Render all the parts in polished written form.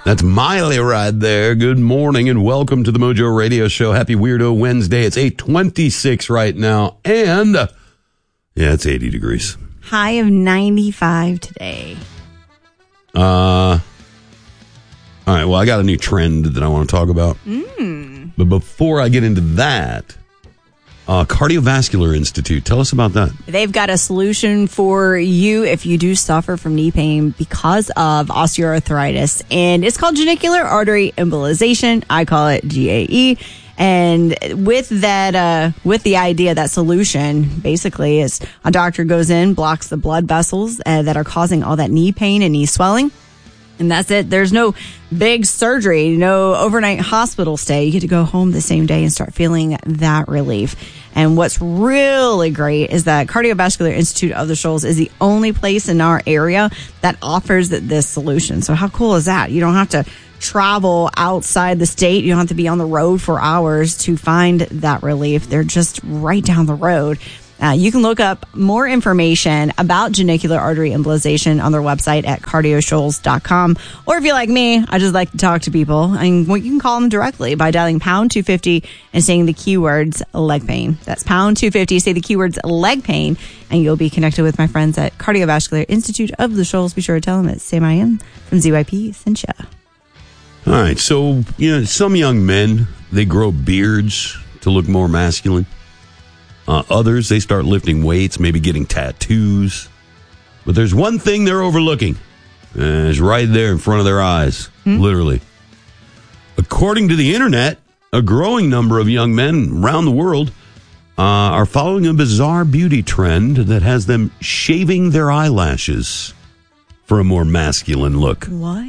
That's Miley right there. Good morning and welcome to the Mojo Radio Show. Happy Weirdo Wednesday. It's 8:26 right now. And, it's 80 degrees. High of 95 today. All right, well, I got a new trend that I want to talk about. But before I get into that, Cardiovascular Institute, tell us about that. They've got a solution for you if you do suffer from knee pain because of osteoarthritis. And it's called genicular artery embolization. I call it GAE. And with that, with the idea, that solution basically is a doctor goes in, blocks the blood vessels that are causing all that knee pain and knee swelling. And that's it. There's no big surgery, no overnight hospital stay. You get to go home the same day and start feeling that relief. And what's really great is that Cardiovascular Institute of the Shoals is the only place in our area that offers this solution. So how cool is that? You don't have to travel outside the state. You don't have to be on the road for hours to find that relief. They're just right down the road. You can look up more information about genicular artery embolization on their website at cardioshoals.com. Or if you're like me, I just like to talk to people. And you can call them directly by dialing pound 250 and saying the keywords leg pain. That's pound 250, say the keywords leg pain, and you'll be connected with my friends at Cardiovascular Institute of the Shoals. Be sure to tell them that Sam I Am from ZYP sent ya. All right, so, some young men, they grow beards to look more masculine. Others, they start lifting weights, maybe getting tattoos. But there's one thing they're overlooking. And it's right there in front of their eyes, literally. According to the internet, a growing number of young men around the world are following a bizarre beauty trend that has them shaving their eyelashes for a more masculine look. What?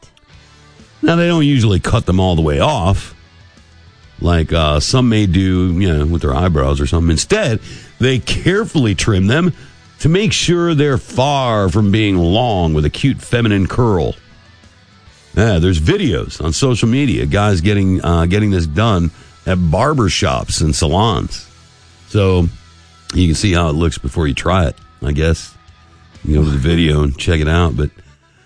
Now, they don't usually cut them all the way off, like some may do, with their eyebrows or something. Instead, they carefully trim them to make sure they're far from being long with a cute feminine curl. Yeah, there's videos on social media, guys getting this done at barber shops and salons. So you can see how it looks before you try it, I guess. You go to the video and check it out. But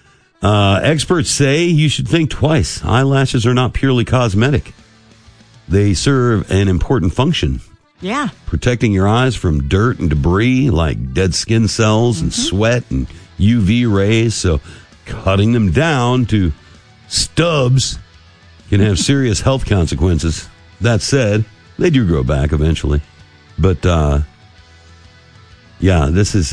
experts say you should think twice. Eyelashes are not purely cosmetic. They serve an important function. Yeah. Protecting your eyes from dirt and debris like dead skin cells and sweat and UV rays. So cutting them down to stubs can have serious health consequences. That said, they do grow back eventually. But, this is,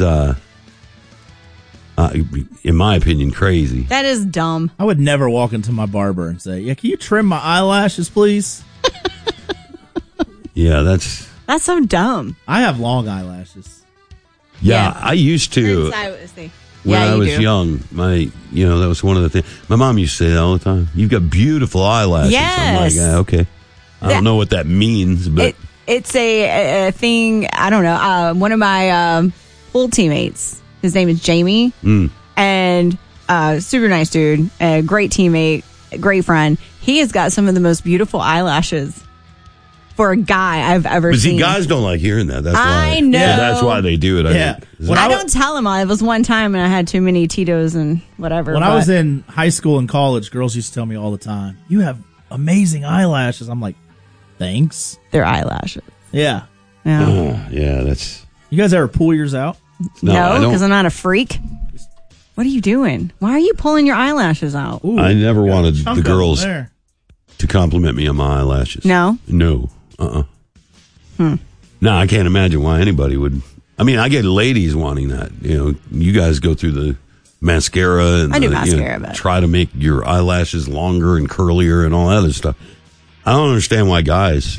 in my opinion, crazy. That is dumb. I would never walk into my barber and say, can you trim my eyelashes, please? Yeah, that's so dumb. I have long eyelashes. Yeah. I used to. When I was young, that was one of the things. My mom used to say that all the time. You've got beautiful eyelashes. Yes. I'm like, okay. I don't know what that means, but it's a thing. I don't know. One of my pool teammates, his name is Jamie, and super nice dude, a great teammate, great friend. He has got some of the most beautiful eyelashes for a guy I've ever seen. See, guys don't like hearing that. That's why. I know. Yeah, that's why they do it. Yeah. I don't tell him. It was one time, and I had too many Tito's and whatever. When I was in high school and college, girls used to tell me all the time, "You have amazing eyelashes." I'm like, "Thanks." They're eyelashes. Yeah. That's. You guys ever pull yours out? No, because I'm not a freak. What are you doing? Why are you pulling your eyelashes out? Ooh, I never wanted the girls to compliment me on my eyelashes. No? No. No, I can't imagine why anybody would. I mean, I get ladies wanting that. You guys go through the mascara and I do mascara, but try to make your eyelashes longer and curlier and all that other stuff. I don't understand why guys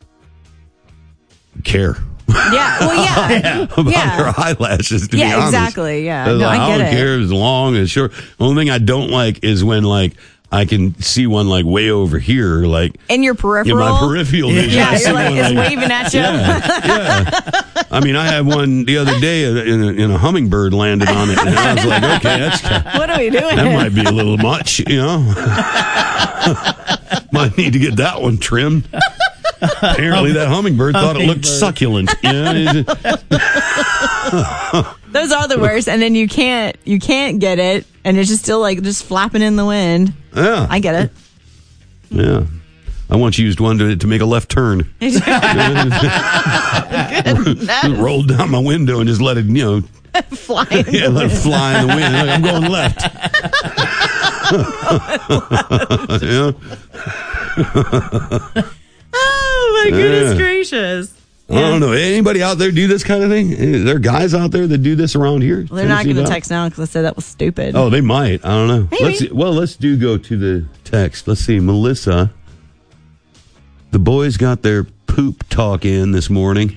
care. Yeah, well, yeah. About your eyelashes, to be honest. Exactly, yeah. No, I get don't it. care if it's long and short. The only thing I don't like is when, I can see one, way over here, in your peripheral? In my peripheral vision. Yeah, I see you're like, one, it's waving at you. Yeah. I mean, I had one the other day in a hummingbird landed on it, and I was like, okay, what are we doing? That might be a little much, Might need to get that one trimmed. Apparently, that hummingbird thought it looked succulent. Those are the worst, and then you can't get it And it's just still like just flapping in the wind. Yeah. I get it. Yeah. I once used one to make a left turn. Rolled down my window and just let it, Fly. yeah, let it fly in the wind. Like, I'm going left. Yeah. Oh my goodness gracious. I don't know. Anybody out there do this kind of thing? Is there guys out there that do this around here? Well, they're not going to text now because I said that was stupid. Oh, they might. I don't know. Maybe. Let's go to the text. Let's see. Melissa, the boys got their poop talk in this morning.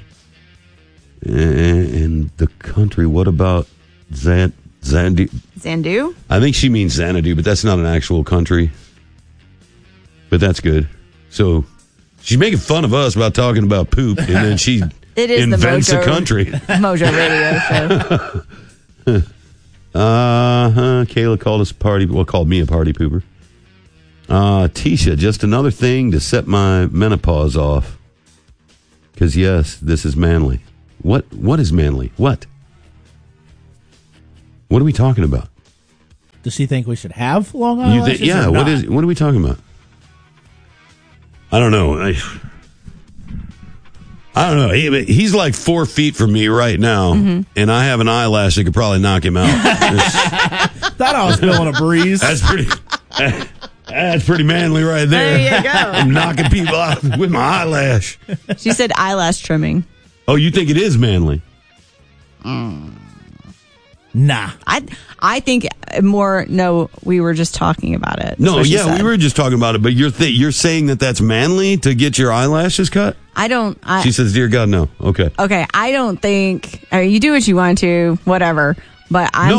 And the country, what about Xanadu? Zandu? I think she means Xanadu, but that's not an actual country. But that's good. So she's making fun of us about talking about poop, and then she It is invents the a country. Mojo Radio show. Kayla called me a party pooper. Tisha, just another thing to set my menopause off. Because yes, this is manly. What is manly? What are we talking about? Does she think we should have long eyelashes? Yeah, or what not? are we talking about? I don't know. I don't know. He's like 4 feet from me right now, and I have an eyelash that could probably knock him out. Thought I was feeling a breeze. That's pretty manly right there. There you go. I'm knocking people out with my eyelash. She said eyelash trimming. Oh, you think it is manly? Nah. I think more. No, we were just talking about it. No, That's what she yeah, said. we were just talking about it. But you're saying that's manly to get your eyelashes cut? I don't. She says, "Dear God, no." Okay. Okay, I don't think. I mean, you do what you want to, whatever. But I'm